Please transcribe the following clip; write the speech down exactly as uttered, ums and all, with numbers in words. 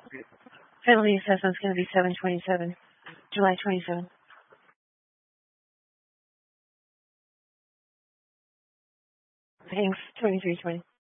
Penalty assessment's going to be seven twenty-seven, July twenty-seventh. Thanks, twenty-three twenty.